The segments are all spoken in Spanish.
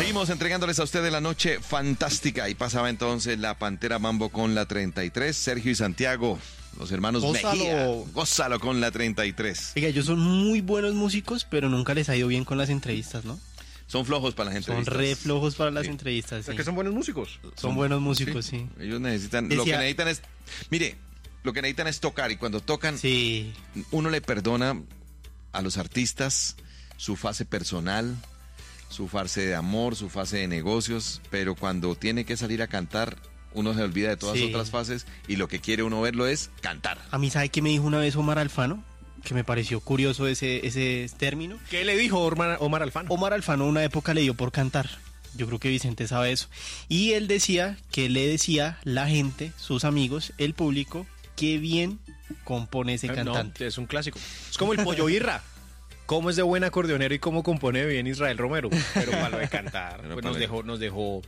Seguimos entregándoles a ustedes la noche fantástica y pasaba entonces la Pantera Mambo con la 33, Sergio y Santiago, los hermanos Mejía, gózalo con la 33. Oiga, ellos son muy buenos músicos, pero nunca les ha ido bien con las entrevistas, ¿no? Son flojos para las entrevistas. Son re flojos para las entrevistas, sí. ¿Es que son buenos músicos? Son buenos músicos, sí. Ellos necesitan, lo que necesitan es, mire, lo que necesitan es tocar y cuando tocan, sí, uno le perdona a los artistas su fase personal, su fase de amor, su fase de negocios, pero cuando tiene que salir a cantar, uno se olvida de todas otras fases y lo que quiere uno verlo es cantar. A mí, ¿sabe qué me dijo una vez Omar Alfano? Que me pareció curioso ese término. ¿Qué le dijo Omar Alfano? Omar Alfano una época le dio por cantar. Yo creo que Vicente sabe eso. Y él decía que le decía la gente, sus amigos, el público, qué bien compone ese cantante. No, es un clásico. Es como el Pollo Irra. Cómo es de buen acordeonero y cómo compone bien Israel Romero. Pero para lo de cantar, pues nos dejó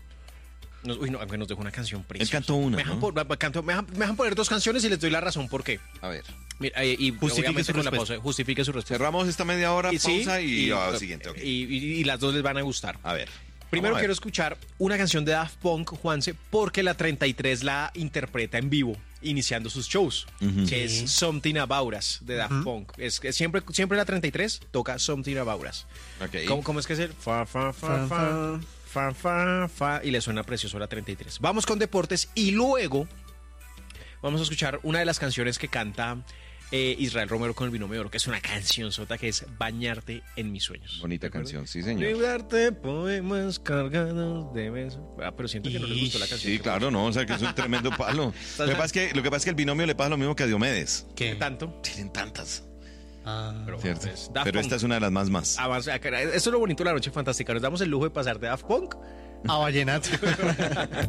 una canción preciosa. Él cantó una, me dejan poner dos canciones y les doy la razón por qué. A ver. Mira, y justifique su respuesta. Cerramos esta media hora, pausa y siguiente. Okay. Y las dos les van a gustar. A ver. Primero quiero escuchar una canción de Daft Punk, Juanse, porque la 33 la interpreta en vivo, iniciando sus shows, que es Something About Us de Daft Punk. Es siempre la 33 toca Something About Us. Okay. ¿Cómo es que es el fa, fa, fa, fa, fa, fa, fa, y le suena precioso la 33. Vamos con deportes y luego vamos a escuchar una de las canciones que canta Israel Romero con el Binomio de Oro, que es una canción sota que es Bañarte en mis sueños. Bonita canción, sí señor. Librarte poemas cargados de besos. Pero siento que no les gustó la canción. Sí, claro, no, o sea que es un tremendo palo. Lo que pasa es que el Binomio le pasa lo mismo que a Diomedes. ¿Qué tanto? Tienen tantas. Pero, cierto. Pues, pero esta es una de las más. Esto es lo bonito de la noche fantástica. Nos damos el lujo de pasar de Daft Punk a vallenato.